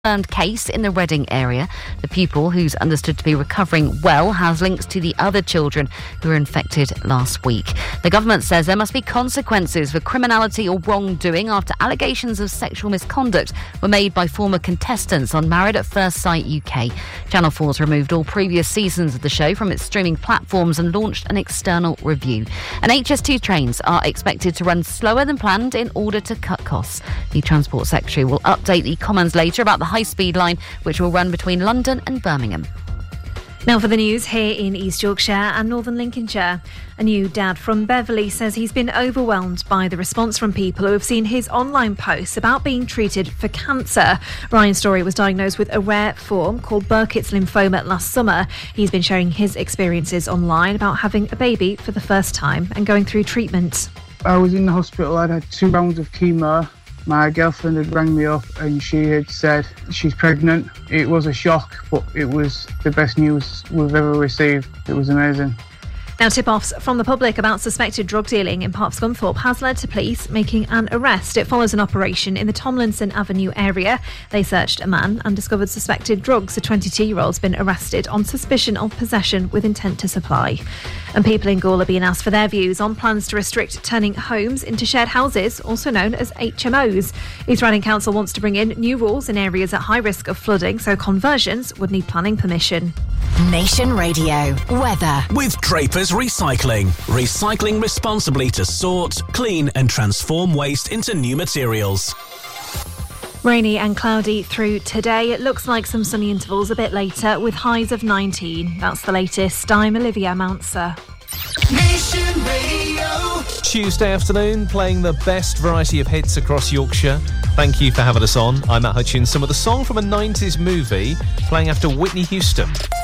confirmed case in the Reading area. The pupil, who's understood to be recovering well, has links to the other children who were infected last week. The government says there must be consequences for criminality or wrongdoing after allegations of sexual misconduct were made by former contestants on Married at First Sight UK. Channel 4's removed all previous seasons of the show from its streaming platforms and launched an external review. And HS2 trains are expected to run slower than planned in order to cut costs. The Transport Secretary will update the Commons later about the high-speed line, which will run between London and Birmingham. Now for the news here in East Yorkshire and Northern Lincolnshire. A new dad from Beverley says he's been overwhelmed by the response from people who have seen his online posts about being treated for cancer. Ryan Story was diagnosed with a rare form called Burkitt's lymphoma last summer. He's been sharing his experiences online about having a baby for the first time and going through treatment. I was in the hospital. I'd had 2 rounds of chemo. My girlfriend had rang me up and she had said she's pregnant. It was a shock, but it was the best news we've ever received. It was amazing. Now, tip-offs from the public about suspected drug dealing in Park Scunthorpe has led to police making an arrest. It follows an operation in the Tomlinson Avenue area. They searched a man and discovered suspected drugs. A 22-year-old's been arrested on suspicion of possession with intent to supply. And people in Gaul are being asked for their views on plans to restrict turning homes into shared houses, also known as HMOs. East Riding Council wants to bring in new rules in areas at high risk of flooding, so conversions would need planning permission. Nation Radio weather with Draper's Recycling. Recycling responsibly to sort, clean and transform waste into new materials. Rainy and cloudy through today. It looks like some sunny intervals a bit later with highs of 19. That's the latest. I'm Olivia Mounser. Nation Radio. Tuesday afternoon, playing the best variety of hits across Yorkshire. Thank you for having us on. I'm Matt Hutchins. Some of the song from a 90s movie playing after Whitney Houston.